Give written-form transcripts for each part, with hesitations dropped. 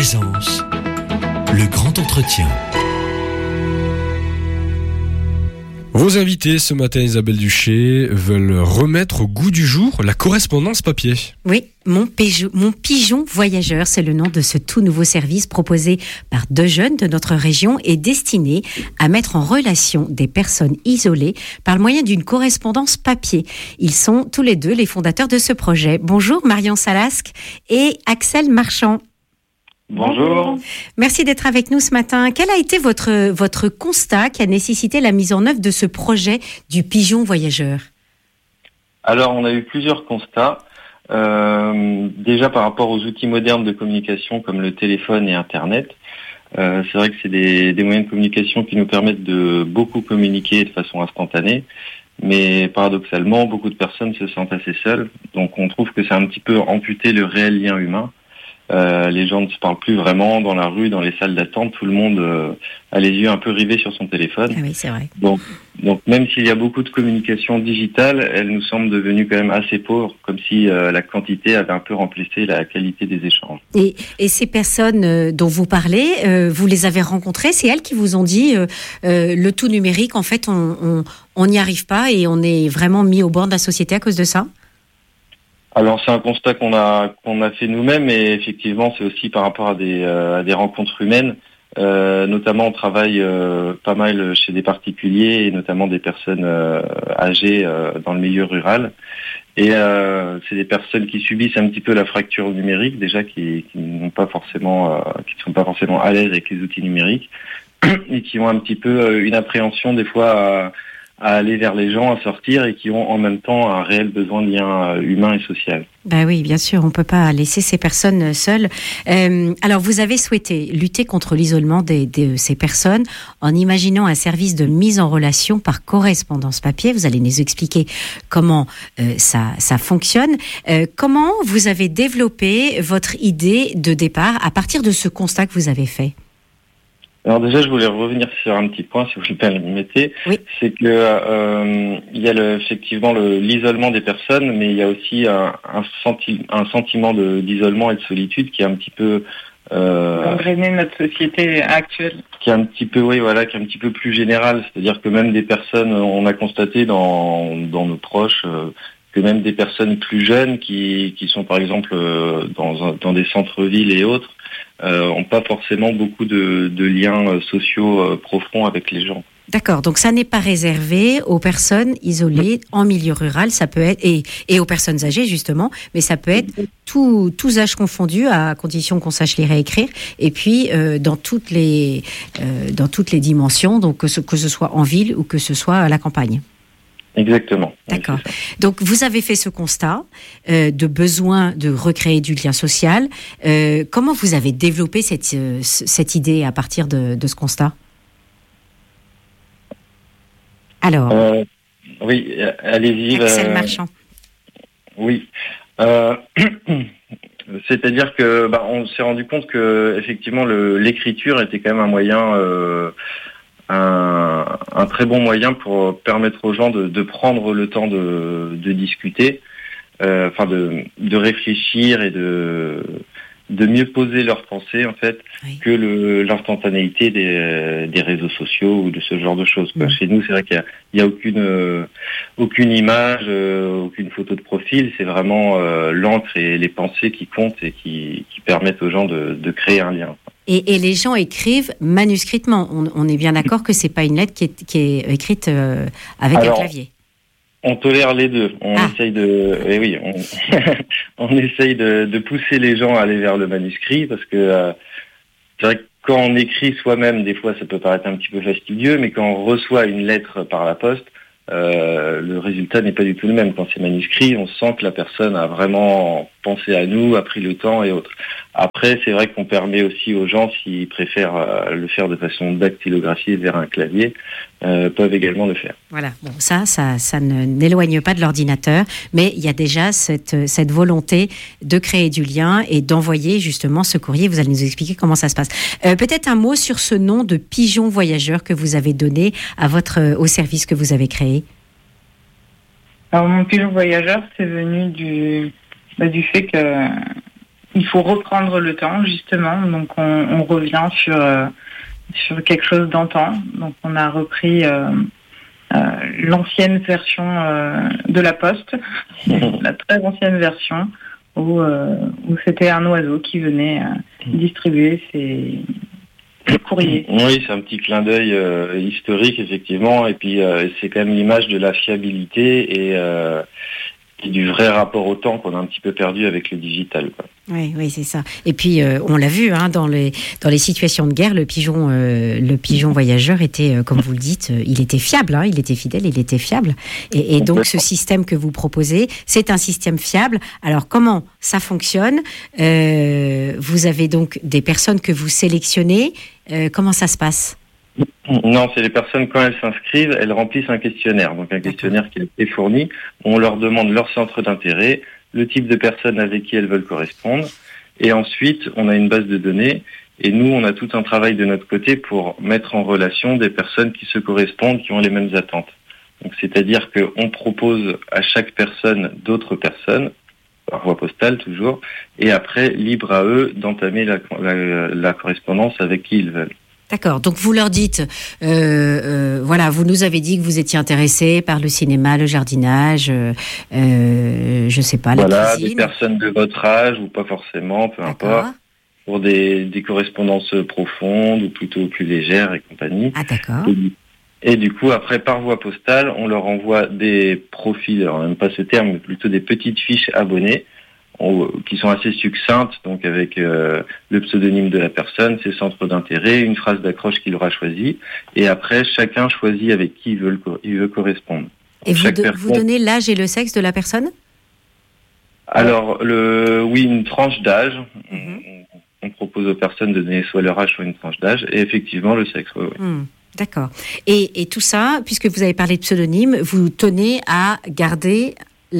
Présence, le grand entretien. Vos invités ce matin, Isabelle Duché, veulent remettre au goût du jour la correspondance papier. Oui, mon pigeon voyageur, c'est le nom de ce tout nouveau service proposé par 2 jeunes de notre région et destiné à mettre en relation des personnes isolées par le moyen d'une correspondance papier. Ils sont tous les 2 les fondateurs de ce projet. Bonjour Marion Salasque et Axel Marchand. Bonjour. Merci d'être avec nous ce matin. Quel a été votre constat qui a nécessité la mise en œuvre de ce projet du pigeon voyageur ? Alors, on a eu plusieurs constats. Déjà par rapport aux outils modernes de communication comme le téléphone et Internet. C'est vrai que c'est des moyens de communication qui nous permettent de beaucoup communiquer de façon instantanée. Mais paradoxalement, beaucoup de personnes se sentent assez seules. Donc on trouve que c'est un petit peu amputé le réel lien humain. Les gens ne se parlent plus vraiment dans la rue, dans les salles d'attente. Tout le monde a les yeux un peu rivés sur son téléphone. Ah oui, c'est vrai. Donc même s'il y a beaucoup de communication digitale, elle nous semble devenue quand même assez pauvre, comme si la quantité avait un peu remplacé la qualité des échanges. Et ces personnes dont vous parlez, vous les avez rencontrées, c'est elles qui vous ont dit le tout numérique, en fait, on n'y arrive pas et on est vraiment mis au bord de la société à cause de ça ? Alors c'est un constat qu'on a fait nous-mêmes, et effectivement c'est aussi par rapport à des rencontres humaines. Notamment on travaille pas mal chez des particuliers et notamment des personnes âgées dans le milieu rural. Et c'est des personnes qui subissent un petit peu la fracture numérique, déjà qui ne sont pas forcément à l'aise avec les outils numériques et qui ont un petit peu une appréhension des fois à aller vers les gens, à sortir, et qui ont en même temps un réel besoin de lien humain et social. Ben oui, bien sûr, on ne peut pas laisser ces personnes seules. Alors, vous avez souhaité lutter contre l'isolement de ces personnes en imaginant un service de mise en relation par correspondance papier. Vous allez nous expliquer comment ça fonctionne. Comment vous avez développé votre idée de départ à partir de ce constat que vous avez fait ? Alors déjà, je voulais revenir sur un petit point, si vous le permettez. Oui. C'est que il y a effectivement l'isolement des personnes, mais il y a aussi un sentiment d'isolement et de solitude qui est un petit peu gangréner notre société actuelle. Qui est un petit peu plus général. C'est-à-dire que même des personnes, on a constaté dans nos proches que même des personnes plus jeunes qui sont par exemple dans des centres-villes et autres, ont pas forcément beaucoup de liens sociaux profonds avec les gens. D'accord, donc ça n'est pas réservé aux personnes isolées en milieu rural, ça peut être et aux personnes âgées justement, mais ça peut être tous âges confondus à condition qu'on sache lire et écrire, et puis dans toutes les dimensions, donc que ce soit en ville ou que ce soit à la campagne. Exactement. D'accord. Donc, vous avez fait ce constat de besoin de recréer du lien social. Comment vous avez développé cette idée à partir de ce constat ? Alors. Oui, allez-y. Axel Marchand. Oui. C'est-à-dire que on s'est rendu compte que effectivement l'écriture était quand même un moyen. Un très bon moyen pour permettre aux gens de prendre le temps de discuter, de réfléchir et de mieux poser leurs pensées en fait, oui, que l'instantanéité des réseaux sociaux ou de ce genre de choses. Oui. Chez nous, c'est vrai qu'il y a aucune image, aucune photo de profil. C'est vraiment l'encre et les pensées qui comptent et qui permettent aux gens de créer un lien. Et les gens écrivent manuscritement. On est bien d'accord que c'est pas une lettre qui est écrite avec un clavier. On tolère les deux. On essaye on essaye de pousser les gens à aller vers le manuscrit parce que c'est vrai que quand on écrit soi-même, des fois ça peut paraître un petit peu fastidieux, mais quand on reçoit une lettre par la poste, le résultat n'est pas du tout le même. Quand c'est manuscrit, on sent que la personne a vraiment pensé à nous, a pris le temps et autres. Après, c'est vrai qu'on permet aussi aux gens, s'ils préfèrent le faire de façon dactylographiée vers un clavier, peuvent également le faire. Voilà, bon, ça n'éloigne pas de l'ordinateur, mais il y a déjà cette volonté de créer du lien et d'envoyer justement ce courrier. Vous allez nous expliquer comment ça se passe. Peut-être un mot sur ce nom de pigeon voyageur que vous avez donné au service que vous avez créé. Alors, mon pigeon voyageur, c'est venu du fait que il faut reprendre le temps, justement. Donc, on revient sur quelque chose d'antan. Donc, on a repris l'ancienne version de la Poste, la très ancienne version, où c'était un oiseau qui venait distribuer ses courriers. Oui, c'est un petit clin d'œil historique, effectivement. Et puis, c'est quand même l'image de la fiabilité et du vrai rapport au temps qu'on a un petit peu perdu avec le digital, quoi. Oui, c'est ça. Et puis, on l'a vu, dans les situations de guerre, le pigeon voyageur était, comme vous le dites, il était fiable, il était fidèle, il était fiable. Et donc, ce système que vous proposez, c'est un système fiable. Alors, comment ça fonctionne ? Vous avez donc des personnes que vous sélectionnez. Comment ça se passe ? Non, c'est les personnes, quand elles s'inscrivent, elles remplissent un questionnaire. Donc un questionnaire qui a été fourni. On leur demande leur centre d'intérêt, le type de personnes avec qui elles veulent correspondre. Et ensuite, on a une base de données. Et nous, on a tout un travail de notre côté pour mettre en relation des personnes qui se correspondent, qui ont les mêmes attentes. Donc c'est-à-dire qu'on propose à chaque personne d'autres personnes, par voie postale toujours, et après, libre à eux d'entamer la correspondance avec qui ils veulent. D'accord, donc vous leur dites, vous nous avez dit que vous étiez intéressé par le cinéma, le jardinage, je sais pas, la cuisine. Voilà, des personnes de votre âge ou pas forcément, peu importe, pour des correspondances profondes ou plutôt plus légères et compagnie. Ah d'accord. Et du coup, après, par voie postale, on leur envoie des profils, alors même pas ce terme, mais plutôt des petites fiches abonnées, qui sont assez succinctes, donc avec le pseudonyme de la personne, ses centres d'intérêt, une phrase d'accroche qu'il aura choisie, et après chacun choisit avec qui il veut correspondre. Et vous donnez l'âge et le sexe de la personne ? Alors, une tranche d'âge. On propose aux personnes de donner soit leur âge, soit une tranche d'âge, et effectivement le sexe. Oui. D'accord. Et tout ça, puisque vous avez parlé de pseudonyme, vous tenez à garder l'anonymat ?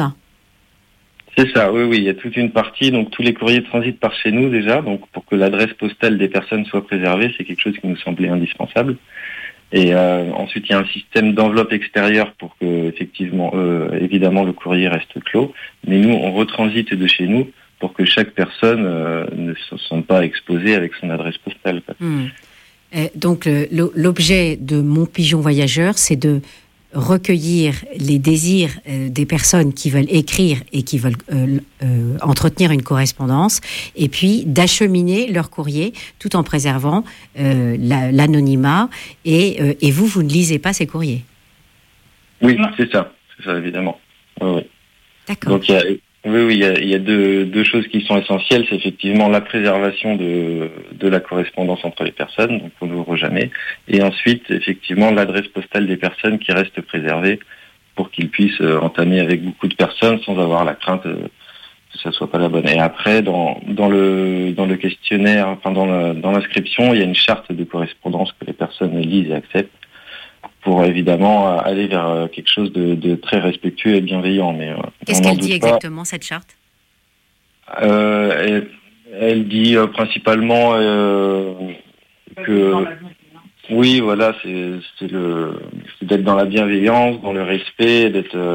C'est ça, oui, il y a toute une partie, donc tous les courriers transitent par chez nous déjà, donc pour que l'adresse postale des personnes soit préservée, c'est quelque chose qui nous semblait indispensable. Et ensuite, il y a un système d'enveloppe extérieure pour que, effectivement, évidemment, le courrier reste clos. Mais nous, on retransite de chez nous pour que chaque personne ne se sente pas exposée avec son adresse postale. Donc, l'objet de Mon Pigeon Voyageur, c'est de recueillir les désirs des personnes qui veulent écrire et qui veulent entretenir une correspondance, et puis d'acheminer leur courrier tout en préservant l'anonymat. Et vous ne lisez pas ces courriers ? Oui, c'est ça évidemment. Oui. D'accord. Donc il y a deux choses qui sont essentielles, c'est effectivement la préservation de la correspondance entre les personnes, donc on n'ouvre jamais, et ensuite effectivement l'adresse postale des personnes qui reste préservée pour qu'ils puissent entamer avec beaucoup de personnes sans avoir la crainte que ça soit pas la bonne. Et après dans le questionnaire, enfin dans l'inscription, il y a une charte de correspondance que les personnes lisent et acceptent, pour évidemment aller vers quelque chose de très respectueux et bienveillant. Mais qu'est-ce qu'elle dit exactement, cette charte ? Elle dit principalement que oui, voilà, c'est d'être dans la bienveillance, dans le respect,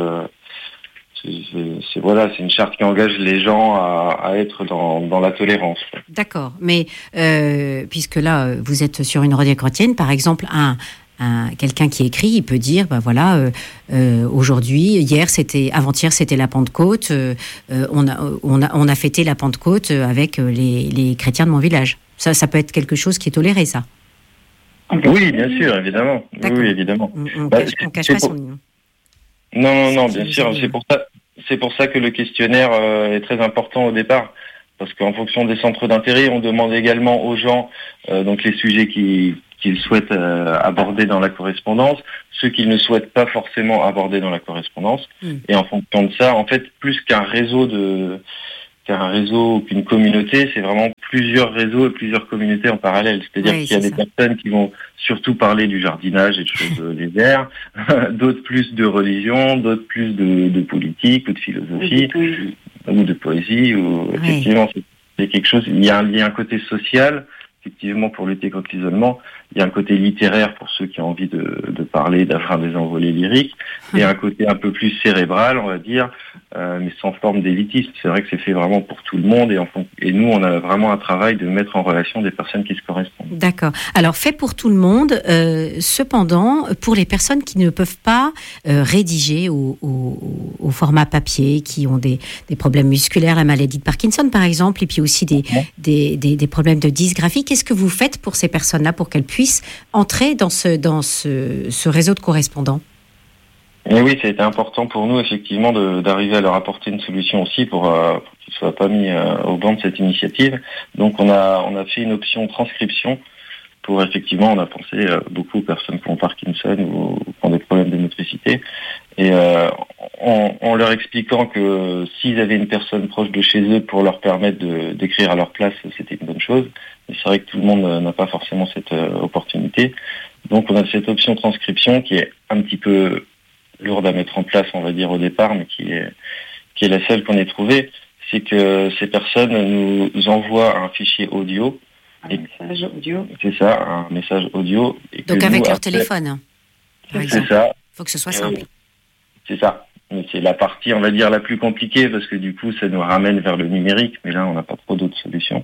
c'est une charte qui engage les gens à être dans la tolérance. D'accord, mais puisque là vous êtes sur une radio chrétienne, par exemple, quelqu'un qui écrit, il peut dire, aujourd'hui, avant-hier, c'était la Pentecôte. On a fêté la Pentecôte avec les chrétiens de mon village. Ça peut être quelque chose qui est toléré, ça. Oui, bien sûr, évidemment. D'accord. Oui, évidemment. On cache pas son nom. Non, bien sûr. C'est pour ça que le questionnaire est très important au départ. Parce qu'en fonction des centres d'intérêt, on demande également aux gens donc les sujets qu'ils souhaitent aborder dans la correspondance, ceux qu'ils ne souhaitent pas forcément aborder dans la correspondance. Et en fonction de ça, en fait, plus qu'un réseau ou qu'une communauté, c'est vraiment plusieurs réseaux et plusieurs communautés en parallèle. C'est-à-dire qu'il y a des personnes qui vont surtout parler du jardinage et de choses légères, d'autres plus de religion, d'autres plus de politique ou de philosophie, ou de poésie, ou effectivement, c'est quelque chose, il y a un côté social, effectivement, pour lutter contre l'isolement, il y a un côté littéraire pour ceux qui ont envie de parler, d'avoir des envolées lyriques, et un côté un peu plus cérébral, on va dire, mais sans forme d'élitisme. C'est vrai que c'est fait vraiment pour tout le monde, et nous, on a vraiment un travail de mettre en relation des personnes qui se correspondent. D'accord. Alors, fait pour tout le monde, cependant, pour les personnes qui ne peuvent pas rédiger au format papier, qui ont des problèmes musculaires, la maladie de Parkinson, par exemple, et puis aussi des problèmes de dysgraphie, qu'est-ce que vous faites pour ces personnes-là, pour qu'elles puissent entrer dans ce réseau de correspondants? Et oui, ça a été important pour nous, effectivement, d'arriver à leur apporter une solution aussi pour qu'ils ne soient pas mis au banc de cette initiative. Donc, on a fait une option transcription pour, effectivement, on a pensé beaucoup aux personnes qui ont Parkinson ou qui ont des problèmes de motricité. Et en leur expliquant que s'ils avaient une personne proche de chez eux pour leur permettre d'écrire à leur place, c'était une bonne chose. Mais c'est vrai que tout le monde n'a pas forcément cette opportunité. Donc, on a cette option transcription qui est un petit peu lourde à mettre en place, on va dire, au départ, mais qui est la seule qu'on ait trouvée. C'est que ces personnes nous envoient un fichier audio. Un message audio. C'est ça, un message audio. Et donc avec leur téléphone, par exemple. C'est ça. Il faut que ce soit simple. C'est ça. Mais c'est la partie, on va dire, la plus compliquée, parce que du coup, ça nous ramène vers le numérique, mais là, on n'a pas trop d'autres solutions.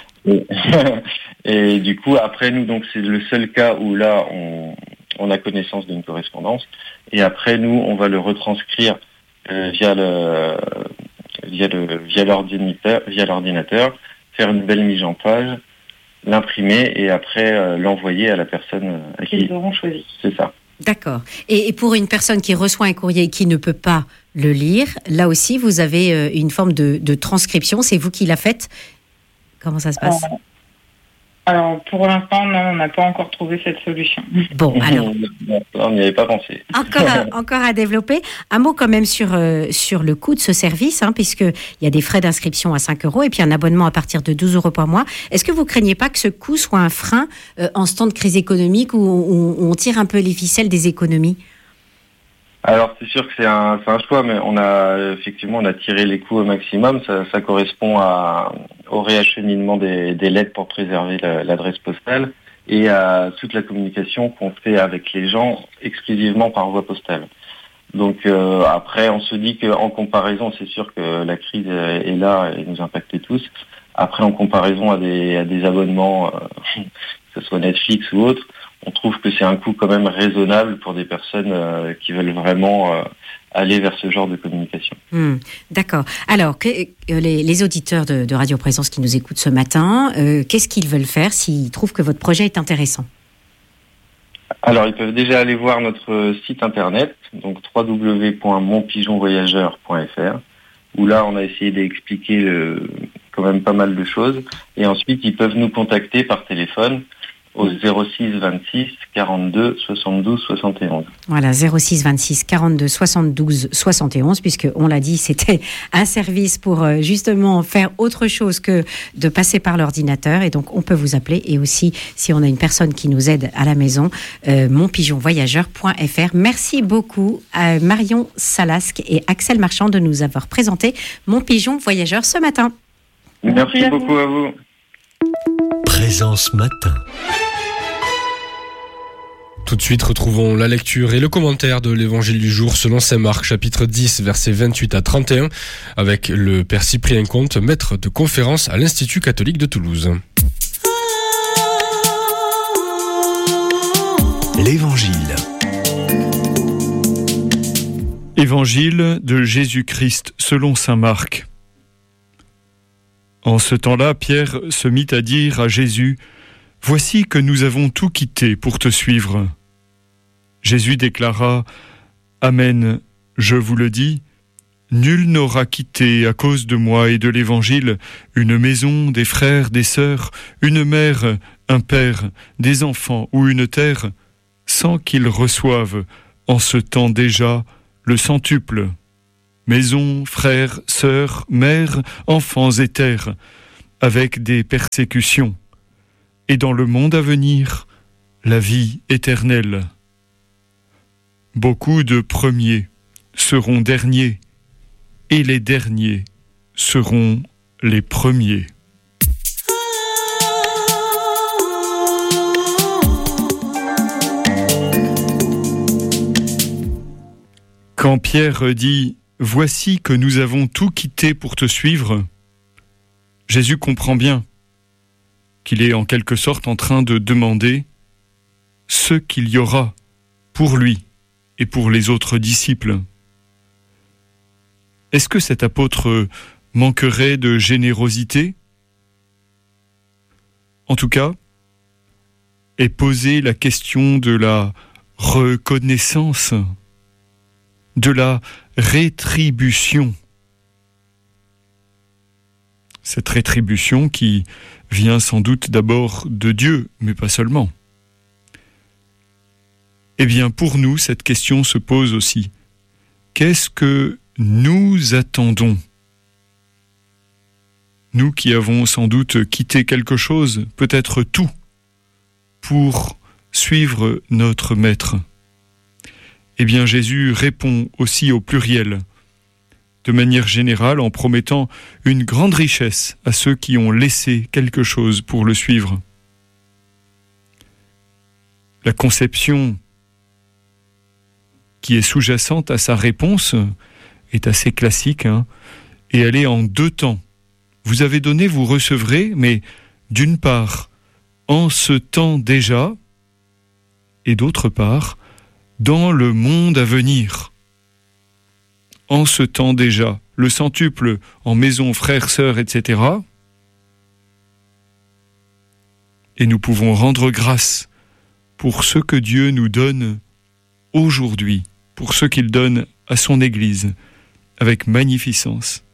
Et du coup, après nous, donc c'est le seul cas où là, on a connaissance d'une correspondance. Et après, nous, on va le retranscrire via l'ordinateur, faire une belle mise en page, l'imprimer et après l'envoyer à la personne à qui ils auront choisi. C'est ça. D'accord. Et pour une personne qui reçoit un courrier et qui ne peut pas le lire, là aussi, vous avez une forme de transcription. C'est vous qui la faites? Comment ça se passe? Alors, pour l'instant, non, on n'a pas encore trouvé cette solution. Bon, alors... On n'y avait pas pensé. Encore à développer. Un mot quand même sur le coût de ce service, puisqu'il y a des frais d'inscription à 5 € et puis un abonnement à partir de 12 € par mois. Est-ce que vous ne craignez pas que ce coût soit un frein en ce temps de crise économique où on tire un peu les ficelles des économies? Alors c'est sûr que c'est un choix, mais on a tiré les coûts au maximum. Ça correspond au réacheminement des lettres pour préserver l'adresse postale et à toute la communication qu'on fait avec les gens exclusivement par voie postale. Donc après, on se dit qu'en comparaison, c'est sûr que la crise est là et nous impacte tous. Après, en comparaison à des abonnements, que ce soit Netflix ou autre, on trouve que c'est un coût quand même raisonnable pour des personnes qui veulent vraiment aller vers ce genre de communication. D'accord. Alors, les auditeurs de Radio Présence qui nous écoutent ce matin, qu'est-ce qu'ils veulent faire s'ils trouvent que votre projet est intéressant? Alors, ils peuvent déjà aller voir notre site internet, donc www.monpigeonvoyageur.fr, où là, on a essayé d'expliquer quand même pas mal de choses. Et ensuite, ils peuvent nous contacter par téléphone au 06 26 42 72 71. Voilà, 06 26 42 72 71, puisque on l'a dit, c'était un service pour justement faire autre chose que de passer par l'ordinateur. Et donc, on peut vous appeler. Et aussi, si on a une personne qui nous aide à la maison, monpigeonvoyageur.fr. Merci beaucoup à Marion Salasque et Axel Marchand de nous avoir présenté Mon Pigeon Voyageur ce matin. Merci beaucoup à vous. Présence matin. Tout de suite, retrouvons la lecture et le commentaire de l'évangile du jour selon saint Marc, chapitre 10, versets 28 à 31, avec le père Cyprien Comte, maître de conférence à l'Institut catholique de Toulouse. L'évangile. Évangile de Jésus-Christ selon saint Marc. En ce temps-là, Pierre se mit à dire à Jésus : « Voici que nous avons tout quitté pour te suivre. » Jésus déclara : « Amen, je vous le dis, nul n'aura quitté à cause de moi et de l'Évangile une maison, des frères, des sœurs, une mère, un père, des enfants ou une terre, sans qu'il reçoive en ce temps déjà le centuple. Maison, frères, sœurs, mères, enfants et terres, avec des persécutions, et dans le monde à venir, la vie éternelle. Beaucoup de premiers seront derniers, et les derniers seront les premiers. Quand Pierre dit « Voici que nous avons tout quitté pour te suivre », Jésus comprend bien qu'il est en quelque sorte en train de demander ce qu'il y aura pour lui et pour les autres disciples. Est-ce que cet apôtre manquerait de générosité ? En tout cas, est posée la question de la reconnaissance, de la rétribution. Cette rétribution qui vient sans doute d'abord de Dieu, mais pas seulement. Eh bien, pour nous, cette question se pose aussi. Qu'est-ce que nous attendons ? Nous qui avons sans doute quitté quelque chose, peut-être tout, pour suivre notre Maître. Eh bien, Jésus répond aussi au pluriel, de manière générale, en promettant une grande richesse à ceux qui ont laissé quelque chose pour le suivre. La conception qui est sous-jacente à sa réponse est assez classique, et elle est en 2 temps. Vous avez donné, vous recevrez, mais d'une part, en ce temps déjà, et d'autre part, dans le monde à venir. En ce temps déjà, le centuple en maison, frères, sœurs, etc. Et nous pouvons rendre grâce pour ce que Dieu nous donne aujourd'hui, pour ce qu'il donne à son Église, avec magnificence.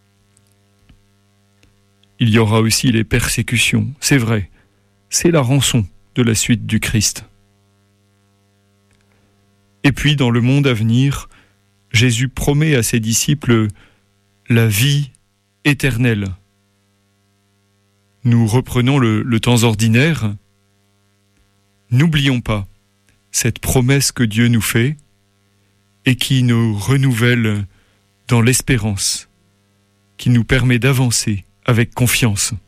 Il y aura aussi les persécutions, c'est vrai, c'est la rançon de la suite du Christ. Et puis, dans le monde à venir, Jésus promet à ses disciples la vie éternelle. Nous reprenons le temps ordinaire. N'oublions pas cette promesse que Dieu nous fait et qui nous renouvelle dans l'espérance, qui nous permet d'avancer avec confiance.